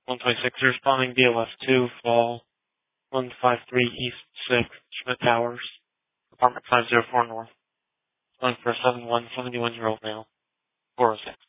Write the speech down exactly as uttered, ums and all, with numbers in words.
one twenty-six, you're responding B L S two, fall one five three East six, Schmidt Towers, apartment five oh four North, calling for a seven one, seventy-one-year-old male, four oh six.